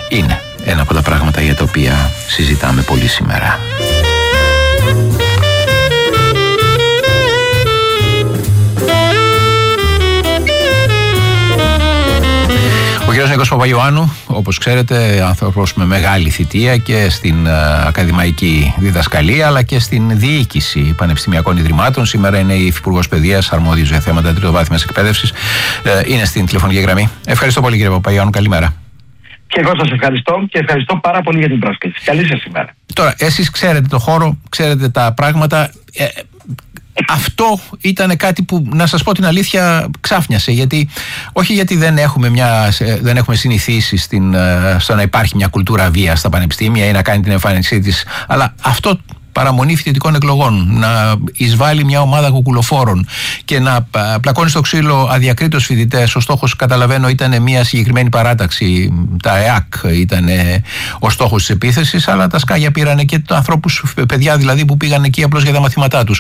είναι ένα από τα πράγματα για τα οποία συζητάμε πολύ σήμερα. Ο κ. Νίκος Παπαϊωάννου, όπως ξέρετε, άνθρωπος με μεγάλη θητεία και στην ακαδημαϊκή διδασκαλία αλλά και στην διοίκηση πανεπιστημιακών ιδρυμάτων. Σήμερα είναι η Υφυπουργός Παιδείας, αρμόδιος για θέματα τριτοβάθμιας εκπαίδευσης. Είναι στην τηλεφωνική γραμμή. Ευχαριστώ πολύ, κύριε Παπαϊωάννου. Καλημέρα. Και εγώ σας ευχαριστώ και ευχαριστώ πάρα πολύ για την πρόσκληση. Καλή σας ημέρα. Τώρα, εσείς ξέρετε το χώρο, ξέρετε τα πράγματα. Αυτό ήταν κάτι που, να σας πω την αλήθεια, ξάφνιασε. Όχι γιατί δεν έχουμε συνηθίσει στο να υπάρχει μια κουλτούρα βίας στα πανεπιστήμια ή να κάνει την εμφάνισή της, αλλά αυτό, παραμονή φοιτητικών εκλογών, να εισβάλλει μια ομάδα κουκουλοφόρων και να πλακώνει στο ξύλο αδιακρίτως φοιτητές. Ο στόχος, καταλαβαίνω, ήταν μια συγκεκριμένη παράταξη. Τα ΕΑΚ ήταν ο στόχος της επίθεσης, αλλά τα σκάγια πήρανε και ανθρώπους, παιδιά δηλαδή, που πήγαν εκεί απλώς για τα μαθήματά τους.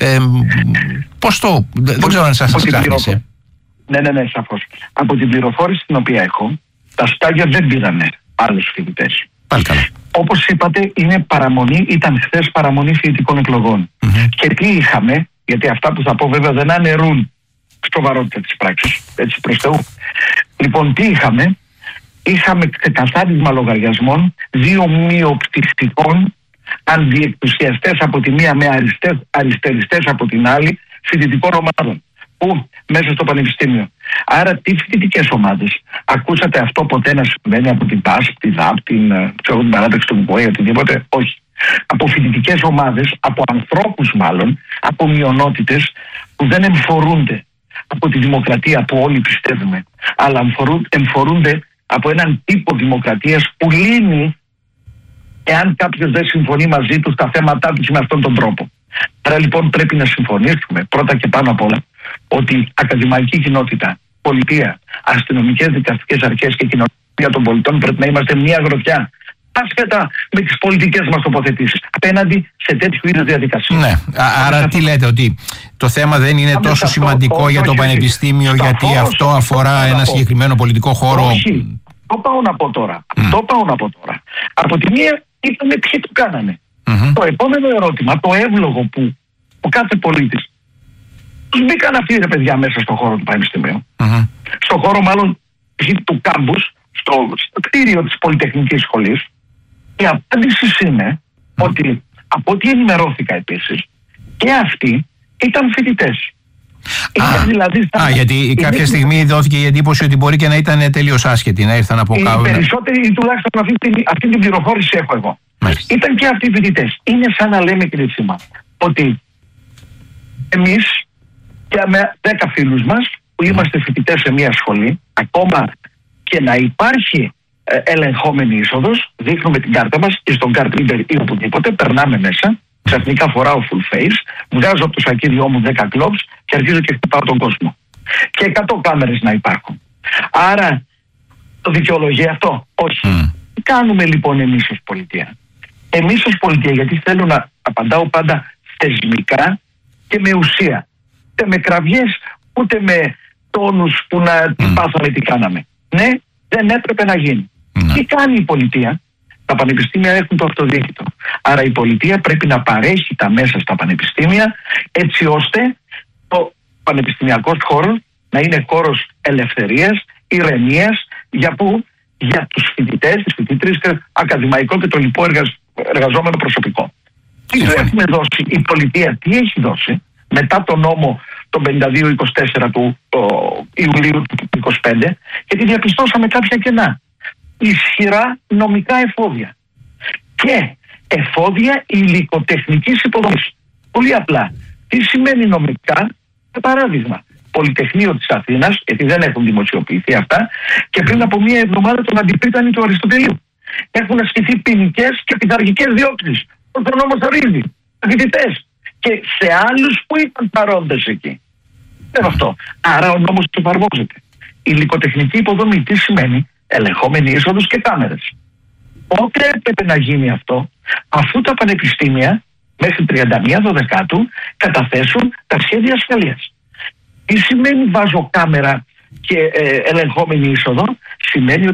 Δεν ξέρω αν σας ξάφνησε. Ναι, σαφώς. Από την πληροφόρηση την οποία έχω, τα σκάγια δεν πήρανε άλλους φοιτητές. Πάλι καλά. Όπως είπατε, ήταν χθες παραμονή φοιτητικών εκλογών. Και τι είχαμε, γιατί αυτά που θα πω βέβαια δεν αναιρούν στο βαρότητα της πράξης, έτσι προς Θεού. Λοιπόν, τι είχαμε? Είχαμε ξεκαθάρισμα λογαριασμών δύο μειοπτυχτικών αντιεκκλησιαστές από τη μία με αριστεριστές από την άλλη φοιτητικών ομάδων. Πού? Μέσα στο πανεπιστήμιο. Άρα τι φοιτητικές ομάδες? Ακούσατε αυτό ποτέ να συμβαίνει από την ΠΑΣ, τη ΔΑΠ, την παράταξη του ΜΚΟΕ, οτιδήποτε? Όχι. Από φοιτητικές ομάδες, από ανθρώπους μάλλον, από μειονότητες που δεν εμφορούνται από τη δημοκρατία που όλοι πιστεύουμε, αλλά εμφορούνται από έναν τύπο δημοκρατίας που λύνει εάν κάποιος δεν συμφωνεί μαζί του στα θέματά τους με αυτόν τον τρόπο. Άρα λοιπόν πρέπει να συμφωνήσουμε πρώτα και πάνω απ' όλα ότι ακαδημαϊκή κοινότητα, πολιτεία, αστυνομικές, δικαστικές αρχές και κοινωνία των πολιτών πρέπει να είμαστε μια γροθιά, άσχετα με τις πολιτικές μας τοποθετήσεις, απέναντι σε τέτοιου είδους διαδικασίες. Ναι, άρα τι λέτε, ότι το θέμα δεν είναι τόσο σημαντικό για το πανεπιστήμιο, γιατί αυτό αφορά ένα συγκεκριμένο πολιτικό χώρο? Όχι, το πάω να πω τώρα. Από τη μία είπαμε ποιοι το κάνανε. Το επόμενο ερώτημα, το εύλογο που ο κάθε πολίτης, τους μπήκαν αυτοί οι παιδιά μέσα στον χώρο του πανεπιστημίου, στον χώρο μάλλον του κάμπους, στο κτίριο της Πολυτεχνικής Σχολής. Η απάντηση είναι ότι, από ό,τι ενημερώθηκα επίσης, και αυτοί ήταν φοιτητές. Γιατί κάποια στιγμή δόθηκε η εντύπωση ότι μπορεί και να ήταν τελείως άσχετοι, να ήρθαν από κάπου. Οι περισσότεροι, τουλάχιστον αυτή την πληροφόρηση έχω εγώ. Μάλιστα. Ήταν και αυτοί οι φοιτητές. Είναι σαν να λέμε, κύριε Τσίμα, ότι εμείς και με 10 φίλους μας που είμαστε φοιτητές σε μια σχολή, ακόμα και να υπάρχει ελεγχόμενη είσοδος, δείχνουμε την κάρτα μας και στον card reader ή οπουδήποτε, περνάμε μέσα, ξαφνικά φοράω full face, βγάζω από το σακίδιό μου 10 gloves και αρχίζω και χτυπάω τον κόσμο. Και 100 κάμερες να υπάρχουν. Άρα το δικαιολογεί αυτό? Όχι. Τι κάνουμε λοιπόν εμείς ως πολιτεία? Εμείς ως πολιτεία, γιατί θέλω να απαντάω πάντα θεσμικά και με ουσία, ούτε με κραυγές ούτε με τόνους που να πάθαμε τι κάναμε. Ναι, δεν έπρεπε να γίνει. Τι κάνει η πολιτεία? Τα πανεπιστήμια έχουν το αυτοδιοίκητο. Άρα η πολιτεία πρέπει να παρέχει τα μέσα στα πανεπιστήμια, έτσι ώστε το πανεπιστημιακός χώρος να είναι χώρος ελευθερίας, ηρεμίας, για τους φοιτητές, τις φοιτήτρες, ακαδημαϊκό και το λοιπό εργαζόμενο προσωπικό. Τι έχουμε δώσει η πολιτεία? Τι έχει δώσει μετά τον νόμο το 52-24 του Ιουλίου του 2025? Γιατί διαπιστώσαμε κάποια κενά. Ισχυρά νομικά εφόδια και εφόδια υλικοτεχνικής υποδομής. Πολύ απλά. Τι σημαίνει νομικά? Για παράδειγμα, Πολυτεχνείο της Αθήνας, γιατί δεν έχουν δημοσιοποιηθεί αυτά, και πριν από μία εβδομάδα τον αντιπρίτανη του Αριστοτελείου. Έχουν ασκηθεί ποινικές και πειθαρχικές διώξεις. Ο νόμος ορίζει. Φοιτητές. Και σε άλλους που ήταν παρόντες εκεί. Δεν αυτό. Άρα ο νόμος εφαρμόζεται. Η υλικοτεχνική υποδομή τι σημαίνει? Ελεγχόμενη είσοδος και κάμερες. Πότε έπρεπε να γίνει αυτό? Αφού τα πανεπιστήμια μέχρι 31 Δεκάτου καταθέσουν τα σχέδια ασφαλείας. Τι σημαίνει βάζω κάμερα και ελεγχόμενη είσοδο? Σημαίνει